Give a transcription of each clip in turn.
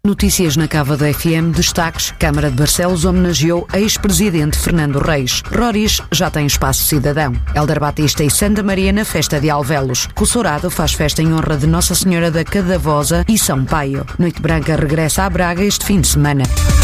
Notícias na Cava da FM, destaques. Câmara de Barcelos homenageou ex-presidente Fernando Reis. Roriz já tem espaço cidadão. Hélder Batista e Santa Maria na festa de Alvelos. Cossorado faz festa em honra de Nossa Senhora da Cadavosa e São Paio. Noite Branca regressa a Braga este fim de semana.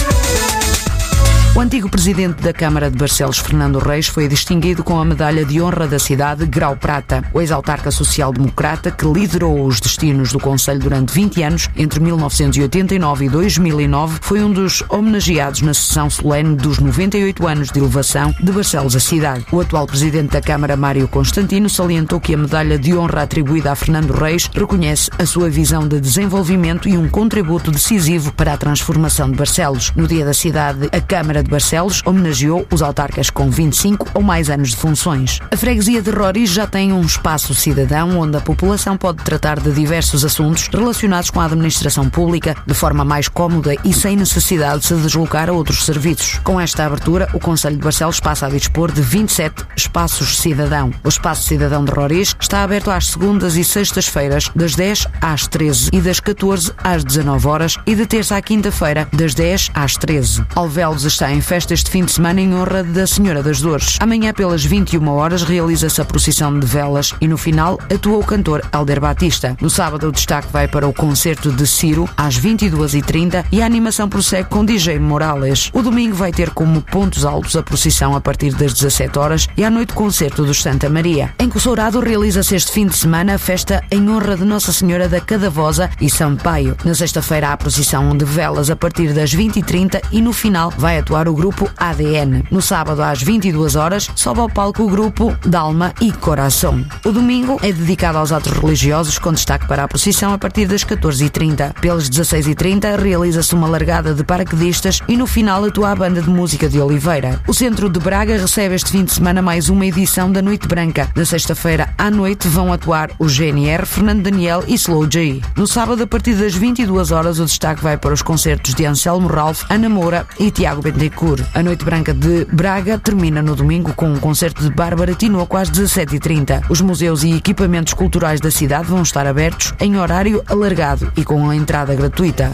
O antigo presidente da Câmara de Barcelos, Fernando Reis, foi distinguido com a medalha de honra da cidade Grau Prata. O ex-autarca social-democrata, que liderou os destinos do concelho durante 20 anos, entre 1989 e 2009, foi um dos homenageados na sessão solene dos 98 anos de elevação de Barcelos à cidade. O atual presidente da Câmara, Mário Constantino, salientou que a medalha de honra atribuída a Fernando Reis reconhece a sua visão de desenvolvimento e um contributo decisivo para a transformação de Barcelos. No dia da cidade, a Câmara de Barcelos homenageou os autarcas com 25 ou mais anos de funções. A freguesia de Roriz já tem um espaço cidadão onde a população pode tratar de diversos assuntos relacionados com a administração pública de forma mais cómoda e sem necessidade de se deslocar a outros serviços. Com esta abertura, o Concelho de Barcelos passa a dispor de 27 espaços cidadão. O espaço cidadão de Roriz está aberto às segundas e sextas-feiras, das 10 às 13 e das 14 às 19 horas e de terça à quinta-feira, das 10 às 13. Alvelos está em festa este fim de semana em honra da Senhora das Dores. Amanhã, pelas 21 horas, realiza-se a procissão de velas e, no final, atua o cantor Hélder Batista. No sábado, o destaque vai para o concerto de Ciro, às 22h30, e a animação prossegue com DJ Morales. O domingo vai ter como pontos altos a procissão a partir das 17 horas e à noite o concerto dos Santa Maria. Em Cossorado, realiza-se este fim de semana a festa em honra de Nossa Senhora da Cadavosa e São Paio. Na sexta-feira, há a procissão de velas a partir das 20h30 e, no final, vai atuar o grupo ADN. No sábado, às 22 horas, sobe ao palco o grupo Dalma e Coração. O domingo é dedicado aos atos religiosos, com destaque para a procissão a partir das 14h30. Pelas 16h30, realiza-se uma largada de paraquedistas e, no final, atua a banda de música de Oliveira. O centro de Braga recebe este fim de semana mais uma edição da Noite Branca. Na sexta-feira à noite vão atuar o GNR, Fernando Daniel e Slow J. No sábado, a partir das 22 horas, o destaque vai para os concertos de Anselmo Ralph, Ana Moura e Tiago Bentecourt. A Noite Branca de Braga termina no domingo com um concerto de Bárbara Tinoco às 17h30. Os museus e equipamentos culturais da cidade vão estar abertos em horário alargado e com a entrada gratuita.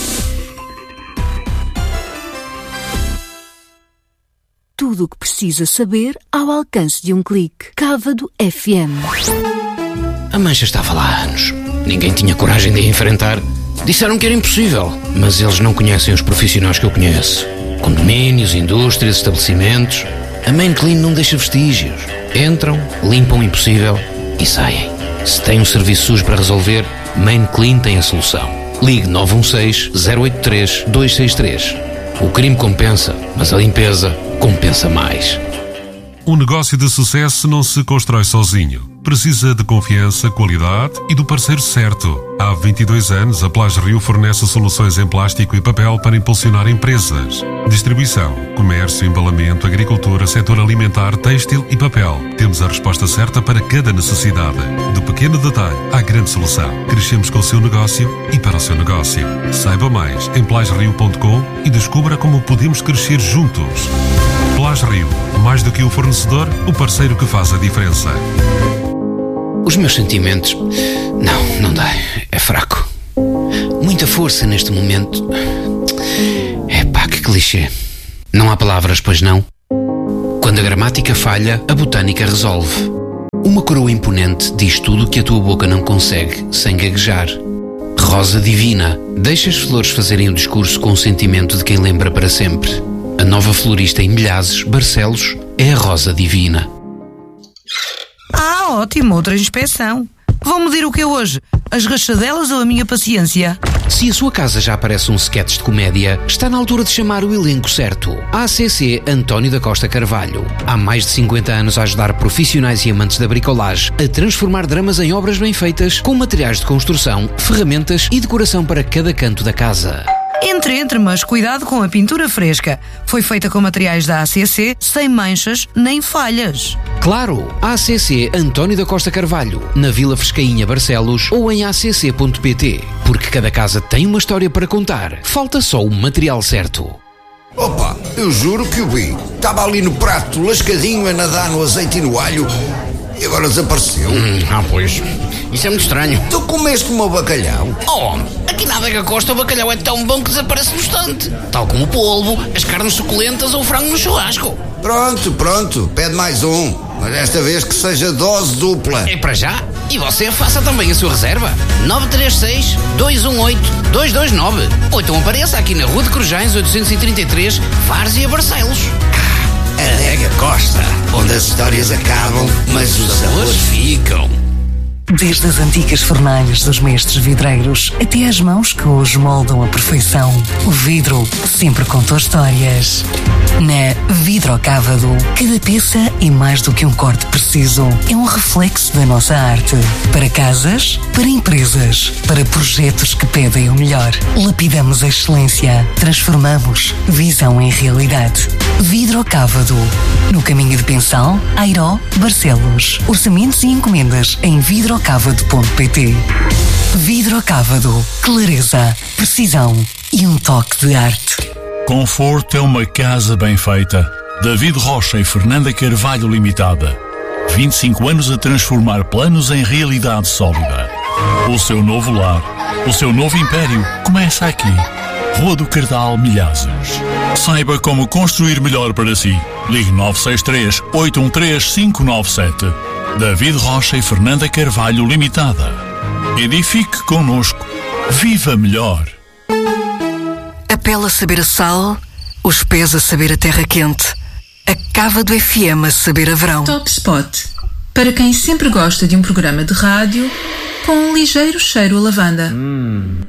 Tudo o que precisa saber ao alcance de um clique. Cávado FM. A mancha estava lá há anos. Ninguém tinha coragem de a enfrentar. Disseram que era impossível, mas eles não conhecem os profissionais que eu conheço. Condomínios, indústrias, estabelecimentos. A Main Clean não deixa vestígios. Entram, limpam o impossível e saem. Se tem um serviço sujo para resolver, Main Clean tem a solução. Ligue 916-083-263. O crime compensa, mas a limpeza compensa mais. Um negócio de sucesso não se constrói sozinho. Precisa de confiança, qualidade e do parceiro certo. Há 22 anos, a Plage Rio fornece soluções em plástico e papel para impulsionar empresas. Distribuição, comércio, embalamento, agricultura, setor alimentar, têxtil e papel. Temos a resposta certa para cada necessidade. Do pequeno detalhe à grande solução. Crescemos com o seu negócio e para o seu negócio. Saiba mais em plagerio.com e descubra como podemos crescer juntos. Plage Rio, mais do que um fornecedor, o parceiro que faz a diferença. Os meus sentimentos... Não dá. É fraco. Muita força neste momento. Epá, que clichê. Não há palavras, pois não? Quando a gramática falha, a botânica resolve. Uma coroa imponente diz tudo o que a tua boca não consegue, sem gaguejar. Rosa divina. Deixa as flores fazerem o discurso com o sentimento de quem lembra para sempre. A nova florista em Milhazes, Barcelos, é a Rosa Divina. Ótimo, outra inspeção. Vão medir o que é hoje? As rachadelas ou a minha paciência? Se a sua casa já parece um sketch de comédia, está na altura de chamar o elenco certo. ACC António da Costa Carvalho. Há mais de 50 anos a ajudar profissionais e amantes da bricolagem a transformar dramas em obras bem feitas, com materiais de construção, ferramentas e decoração para cada canto da casa. Entre, mas cuidado com a pintura fresca. Foi feita com materiais da ACC, sem manchas nem falhas. Claro, ACC António da Costa Carvalho, na Vila Frescainha, Barcelos, ou em acc.pt. Porque cada casa tem uma história para contar. Falta só o material certo. Opa, eu juro que o vi. Estava ali no prato, lascadinho, a nadar no azeite e no alho, e agora desapareceu. Pois. Isso é muito estranho. Tu comeste o meu bacalhau? Oh, aqui na Adega Costa o bacalhau é tão bom que desaparece no instante. Tal como o polvo, as carnes suculentas ou o frango no churrasco. Pronto, pede mais um. Mas desta vez que seja dose dupla. É para já? E você faça também a sua reserva. 936-218-229. Ou então apareça aqui na Rua de Corujães 833, Várzea, Barcelos. Adega Costa, onde as histórias acabam, mas os sabores ficam. Desde as antigas fornalhas dos mestres vidreiros até às mãos que hoje moldam a perfeição, o vidro sempre contou histórias. Na Vidrocávado, cada peça é mais do que um corte preciso. É um reflexo da nossa arte. Para casas, para empresas, para projetos que pedem o melhor. Lapidamos a excelência. Transformamos visão em realidade. Vidrocávado. No caminho de Pensal, Airó, Barcelos. Orçamentos e encomendas em vidrocávado.pt. Vidrocávado. Clareza, precisão e um toque de arte. Conforto é uma casa bem feita. David Rocha e Fernanda Carvalho Limitada. 25 anos a transformar planos em realidade sólida. O seu novo lar, o seu novo império começa aqui. Rua do Cardal, Milhazes. Saiba como construir melhor para si. Ligue 963-813-597. David Rocha e Fernanda Carvalho Limitada. Edifique connosco. Viva melhor. A pele a saber a sal, os pés a saber a terra quente, a Cávado FM a saber a verão. Top Spot. Para quem sempre gosta de um programa de rádio com um ligeiro cheiro a lavanda.